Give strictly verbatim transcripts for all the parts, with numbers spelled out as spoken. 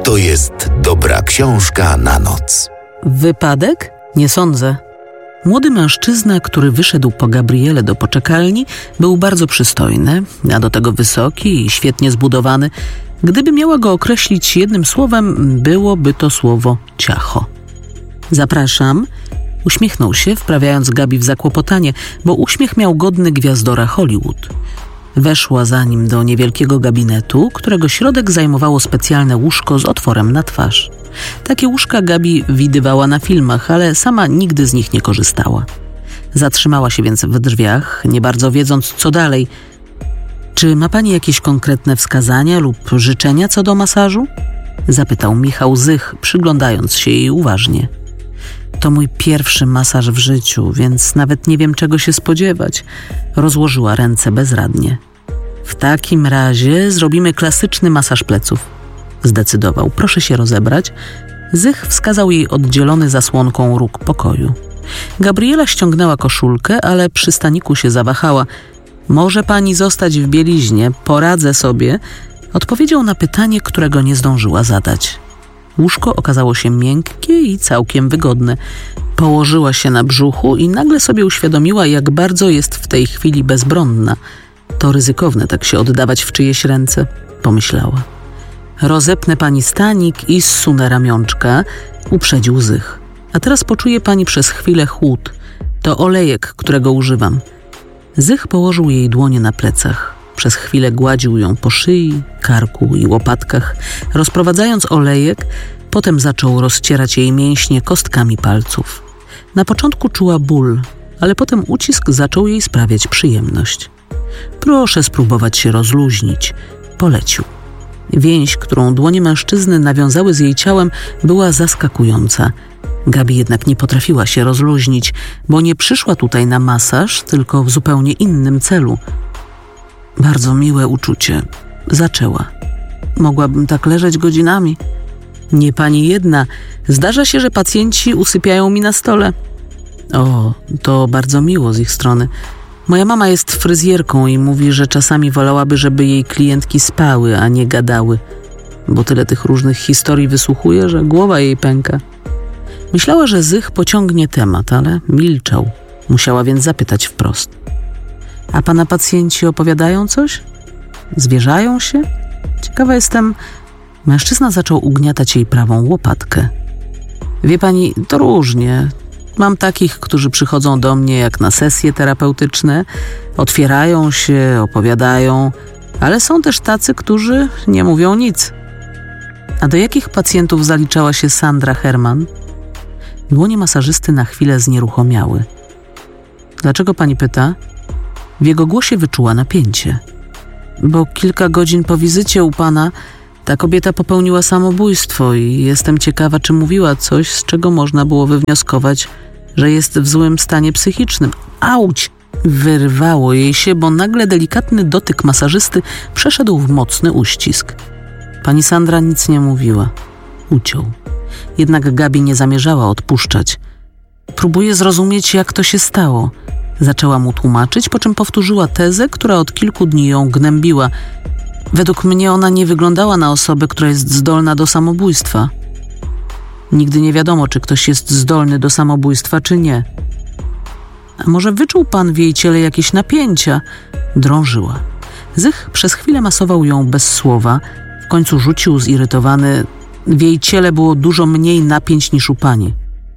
to jest dobra książka na noc. Wypadek? Nie sądzę. Młody mężczyzna, który wyszedł po Gabrielę do poczekalni, był bardzo przystojny, a do tego wysoki i świetnie zbudowany. Gdyby miała go określić jednym słowem, byłoby to słowo ciacho. Zapraszam. Uśmiechnął się, wprawiając Gabi w zakłopotanie, bo uśmiech miał godny gwiazdora Hollywood. Weszła za nim do niewielkiego gabinetu, którego środek zajmowało specjalne łóżko z otworem na twarz. Takie łóżka Gabi widywała na filmach, ale sama nigdy z nich nie korzystała. Zatrzymała się więc w drzwiach, nie bardzo wiedząc, co dalej. Czy ma pani jakieś konkretne wskazania lub życzenia co do masażu? Zapytał Michał Zych, przyglądając się jej uważnie. To mój pierwszy masaż w życiu, więc nawet nie wiem, czego się spodziewać. Rozłożyła ręce bezradnie. W takim razie zrobimy klasyczny masaż pleców. Zdecydował. Proszę się rozebrać. Zych wskazał jej oddzielony zasłonką róg pokoju. Gabriela ściągnęła koszulkę, ale przy staniku się zawahała. Może pani zostać w bieliźnie, poradzę sobie. Odpowiedział na pytanie, którego nie zdążyła zadać. Łóżko okazało się miękkie i całkiem wygodne. Położyła się na brzuchu i nagle sobie uświadomiła, jak bardzo jest w tej chwili bezbronna. To ryzykowne tak się oddawać w czyjeś ręce, pomyślała. Rozepnę pani stanik i zsunę ramionczka, uprzedził Zych. A teraz poczuje pani przez chwilę chłód. To olejek, którego używam. Zych położył jej dłonie na plecach. Przez chwilę gładził ją po szyi, karku i łopatkach, rozprowadzając olejek, potem zaczął rozcierać jej mięśnie kostkami palców. Na początku czuła ból, ale potem ucisk zaczął jej sprawiać przyjemność. Proszę spróbować się rozluźnić, polecił. Więź, którą dłonie mężczyzny nawiązały z jej ciałem, była zaskakująca. Gabi jednak nie potrafiła się rozluźnić, bo nie przyszła tutaj na masaż, tylko w zupełnie innym celu. Bardzo miłe uczucie. Zaczęła. Mogłabym tak leżeć godzinami. Nie pani jedna. Zdarza się, że pacjenci usypiają mi na stole. O, to bardzo miło z ich strony. Moja mama jest fryzjerką i mówi, że czasami wolałaby, żeby jej klientki spały, a nie gadały, bo tyle tych różnych historii wysłuchuje, że głowa jej pęka. Myślała, że Zych pociągnie temat, ale milczał. Musiała więc zapytać wprost. A pana pacjenci opowiadają coś? Zwierzają się? Ciekawa jestem. Mężczyzna zaczął ugniatać jej prawą łopatkę. Wie pani, to różnie. Mam takich, którzy przychodzą do mnie jak na sesje terapeutyczne, otwierają się, opowiadają, ale są też tacy, którzy nie mówią nic. A do jakich pacjentów zaliczała się Sandra Herman? Dłonie masażysty na chwilę znieruchomiały. Dlaczego pani pyta? W jego głosie wyczuła napięcie. Bo kilka godzin po wizycie u pana ta kobieta popełniła samobójstwo i jestem ciekawa, czy mówiła coś, z czego można było wywnioskować, że jest w złym stanie psychicznym. Auć! Wyrwało jej się, bo nagle delikatny dotyk masażysty przeszedł w mocny uścisk. Pani Sandra nic nie mówiła. Uciął. Jednak Gabi nie zamierzała odpuszczać. Próbuję zrozumieć, jak to się stało. Zaczęła mu tłumaczyć, po czym powtórzyła tezę, która od kilku dni ją gnębiła. Według mnie ona nie wyglądała na osobę, która jest zdolna do samobójstwa. Nigdy nie wiadomo, czy ktoś jest zdolny do samobójstwa, czy nie. A może wyczuł pan w jej ciele jakieś napięcia? Drążyła. Zych przez chwilę masował ją bez słowa. W końcu rzucił zirytowany. W jej ciele było dużo mniej napięć niż u pani.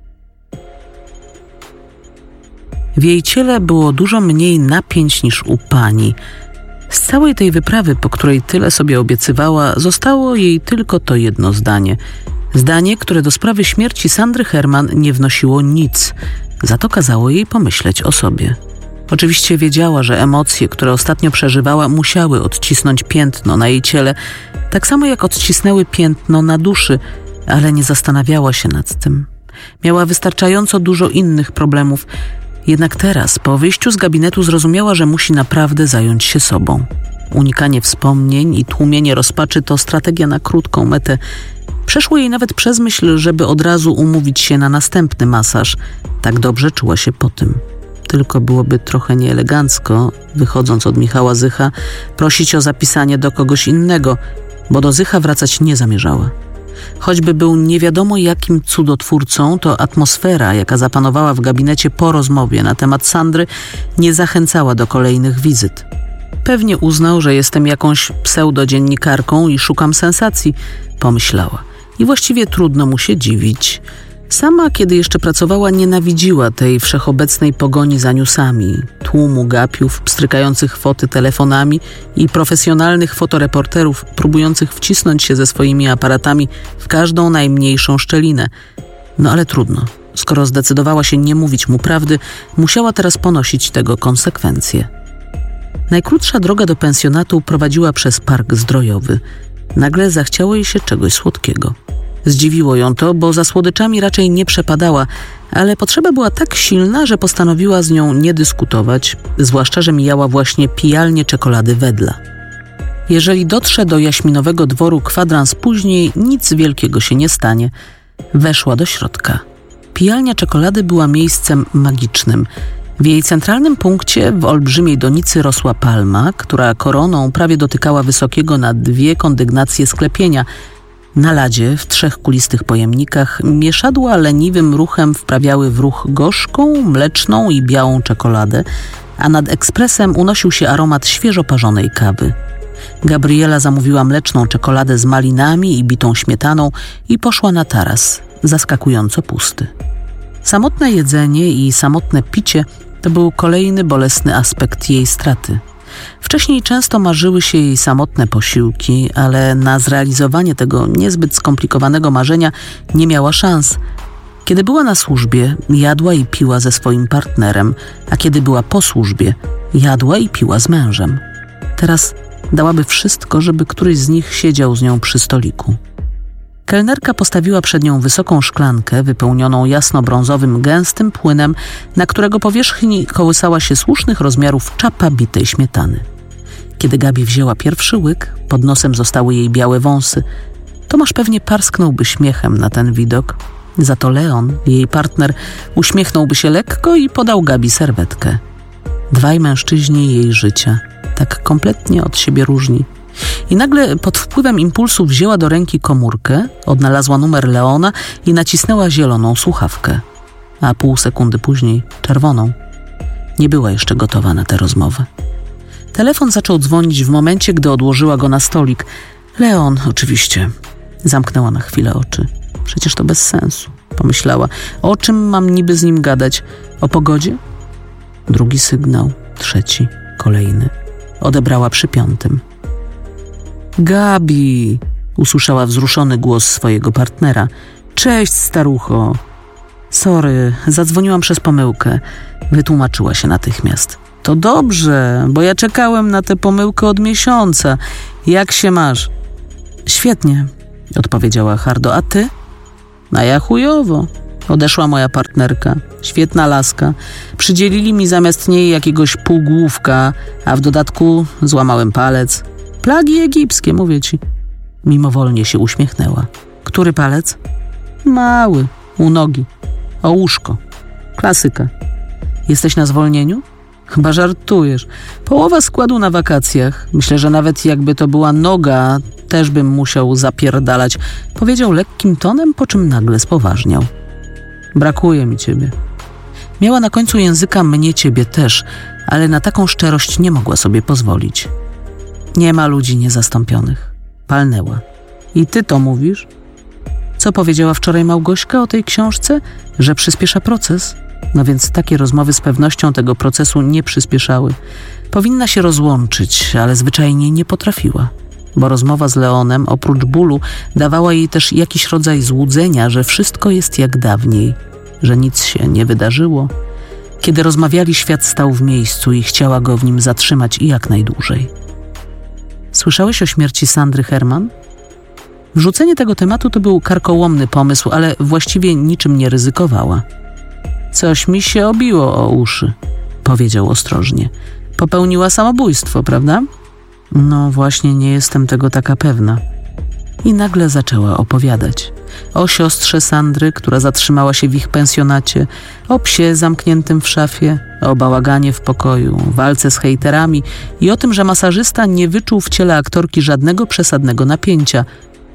W jej ciele było dużo mniej napięć niż u pani. Z całej tej wyprawy, po której tyle sobie obiecywała, zostało jej tylko to jedno zdanie. Zdanie, które do sprawy śmierci Sandry Herman nie wnosiło nic, za to kazało jej pomyśleć o sobie. Oczywiście wiedziała, że emocje, które ostatnio przeżywała, musiały odcisnąć piętno na jej ciele, tak samo jak odcisnęły piętno na duszy, ale nie zastanawiała się nad tym. Miała wystarczająco dużo innych problemów. Jednak teraz, po wyjściu z gabinetu, zrozumiała, że musi naprawdę zająć się sobą. Unikanie wspomnień i tłumienie rozpaczy to strategia na krótką metę. Przeszło jej nawet przez myśl, żeby od razu umówić się na następny masaż. Tak dobrze czuła się po tym. Tylko byłoby trochę nieelegancko, wychodząc od Michała Zycha, prosić o zapisanie do kogoś innego, bo do Zycha wracać nie zamierzała. Choćby był nie wiadomo jakim cudotwórcą, to atmosfera, jaka zapanowała w gabinecie po rozmowie na temat Sandry, nie zachęcała do kolejnych wizyt. Pewnie uznał, że jestem jakąś pseudodziennikarką i szukam sensacji, pomyślała. I właściwie trudno mu się dziwić. Sama, kiedy jeszcze pracowała, nienawidziła tej wszechobecnej pogoni za newsami, tłumu gapiów pstrykających foty telefonami i profesjonalnych fotoreporterów próbujących wcisnąć się ze swoimi aparatami w każdą najmniejszą szczelinę. No ale trudno. Skoro zdecydowała się nie mówić mu prawdy, musiała teraz ponosić tego konsekwencje. Najkrótsza droga do pensjonatu prowadziła przez park zdrojowy. Nagle zachciało jej się czegoś słodkiego. Zdziwiło ją to, bo za słodyczami raczej nie przepadała, ale potrzeba była tak silna, że postanowiła z nią nie dyskutować, zwłaszcza że mijała właśnie pijalnię czekolady Wedla. Jeżeli dotrze do jaśminowego dworu kwadrans później, nic wielkiego się nie stanie. Weszła do środka. Pijalnia czekolady była miejscem magicznym. W jej centralnym punkcie w olbrzymiej donicy rosła palma, która koroną prawie dotykała wysokiego na dwie kondygnacje sklepienia. Na ladzie, w trzech kulistych pojemnikach, mieszadła leniwym ruchem wprawiały w ruch gorzką, mleczną i białą czekoladę, a nad ekspresem unosił się aromat świeżo parzonej kawy. Gabriela zamówiła mleczną czekoladę z malinami i bitą śmietaną i poszła na taras, zaskakująco pusty. Samotne jedzenie i samotne picie to był kolejny bolesny aspekt jej straty. Wcześniej często marzyły się jej samotne posiłki, ale na zrealizowanie tego niezbyt skomplikowanego marzenia nie miała szans. Kiedy była na służbie, jadła i piła ze swoim partnerem, a kiedy była po służbie, jadła i piła z mężem. Teraz dałaby wszystko, żeby któryś z nich siedział z nią przy stoliku. Kelnerka postawiła przed nią wysoką szklankę wypełnioną jasno-brązowym, gęstym płynem, na którego powierzchni kołysała się słusznych rozmiarów czapa bitej śmietany. Kiedy Gabi wzięła pierwszy łyk, pod nosem zostały jej białe wąsy. Tomasz pewnie parsknąłby śmiechem na ten widok. Za to Leon, jej partner, uśmiechnąłby się lekko i podał Gabi serwetkę. Dwaj mężczyźni jej życia, tak kompletnie od siebie różni. I nagle pod wpływem impulsu wzięła do ręki komórkę, odnalazła numer Leona i nacisnęła zieloną słuchawkę, a pół sekundy później czerwoną. Nie była jeszcze gotowa na tę rozmowę. Telefon zaczął dzwonić w momencie, gdy odłożyła go na stolik. Leon, oczywiście. Zamknęła na chwilę oczy. Przecież to bez sensu, pomyślała. O czym mam niby z nim gadać? O pogodzie? Drugi sygnał, trzeci, kolejny. Odebrała przy piątym. Gabi, usłyszała wzruszony głos swojego partnera. Cześć, starucho. Sorry, zadzwoniłam przez pomyłkę. Wytłumaczyła się natychmiast. To dobrze, bo ja czekałem na tę pomyłkę od miesiąca. Jak się masz? Świetnie, odpowiedziała hardo. A ty? A ja chujowo. Odeszła moja partnerka. Świetna laska. Przydzielili mi zamiast niej jakiegoś półgłówka, a w dodatku złamałem palec. Plagi egipskie, mówię ci. Mimowolnie się uśmiechnęła. Który palec? Mały, u nogi. O łóżko. Klasyka. Jesteś na zwolnieniu? Chyba żartujesz. Połowa składu na wakacjach. Myślę, że nawet jakby to była noga, też bym musiał zapierdalać. Powiedział lekkim tonem, po czym nagle spoważniał. Brakuje mi ciebie. Miała na końcu języka mnie ciebie też, ale na taką szczerość nie mogła sobie pozwolić. Nie ma ludzi niezastąpionych. Palnęła. I ty to mówisz? Co powiedziała wczoraj Małgośka o tej książce? Że przyspiesza proces? No więc takie rozmowy z pewnością tego procesu nie przyspieszały. Powinna się rozłączyć, ale zwyczajnie nie potrafiła. Bo rozmowa z Leonem, oprócz bólu, dawała jej też jakiś rodzaj złudzenia, że wszystko jest jak dawniej, że nic się nie wydarzyło. Kiedy rozmawiali, świat stał w miejscu i chciała go w nim zatrzymać i jak najdłużej. Słyszałeś o śmierci Sandry Herman? Wrzucenie tego tematu to był karkołomny pomysł, ale właściwie niczym nie ryzykowała. Coś mi się obiło o uszy, powiedział ostrożnie. Popełniła samobójstwo, prawda? No właśnie, nie jestem tego taka pewna. I nagle zaczęła opowiadać. O siostrze Sandry, która zatrzymała się w ich pensjonacie, o psie zamkniętym w szafie, o bałaganie w pokoju, walce z hejterami i o tym, że masażysta nie wyczuł w ciele aktorki żadnego przesadnego napięcia.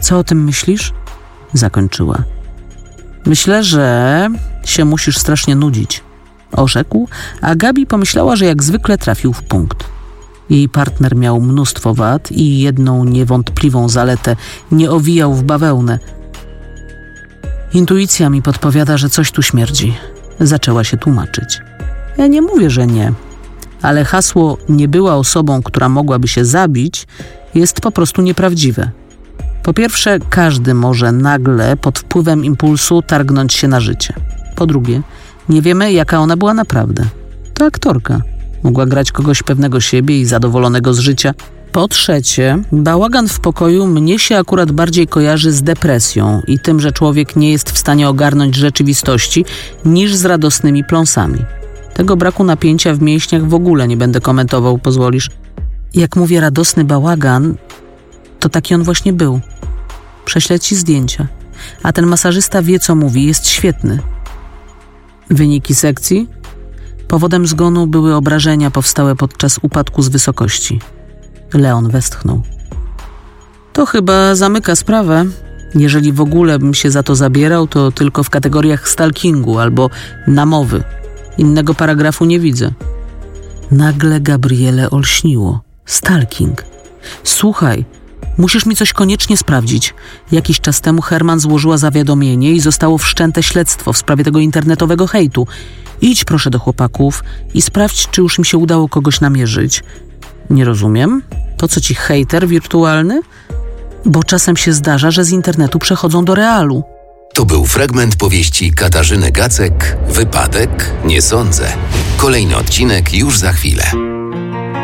Co o tym myślisz? Zakończyła. Myślę, że się musisz strasznie nudzić, orzekł, a Gabi pomyślała, że jak zwykle trafił w punkt. Jej partner miał mnóstwo wad i jedną niewątpliwą zaletę: nie owijał w bawełnę. Intuicja mi podpowiada, że coś tu śmierdzi. Zaczęła się tłumaczyć. Ja nie mówię, że nie, ale hasło „nie była osobą, która mogłaby się zabić” jest po prostu nieprawdziwe. Po pierwsze, każdy może nagle pod wpływem impulsu targnąć się na życie. Po drugie, nie wiemy, jaka ona była naprawdę. To aktorka. Mogła grać kogoś pewnego siebie i zadowolonego z życia. Po trzecie, bałagan w pokoju mnie się akurat bardziej kojarzy z depresją i tym, że człowiek nie jest w stanie ogarnąć rzeczywistości, niż z radosnymi pląsami. Tego braku napięcia w mięśniach w ogóle nie będę komentował, pozwolisz? Jak mówię radosny bałagan, to taki on właśnie był. Prześlę ci zdjęcia. A ten masażysta wie, co mówi, jest świetny. Wyniki sekcji? Powodem zgonu były obrażenia powstałe podczas upadku z wysokości. Leon westchnął. To chyba zamyka sprawę. Jeżeli w ogóle bym się za to zabierał, to tylko w kategoriach stalkingu albo namowy. Innego paragrafu nie widzę. Nagle Gabriele olśniło. Stalking. Słuchaj, musisz mi coś koniecznie sprawdzić. Jakiś czas temu Herman złożyła zawiadomienie i zostało wszczęte śledztwo w sprawie tego internetowego hejtu. Idź proszę do chłopaków i sprawdź, czy już im się udało kogoś namierzyć. Nie rozumiem. To co ci hejter wirtualny? Bo czasem się zdarza, że z internetu przechodzą do realu. To był fragment powieści Katarzyny Gacek „Wypadek? Nie sądzę”. Kolejny odcinek już za chwilę.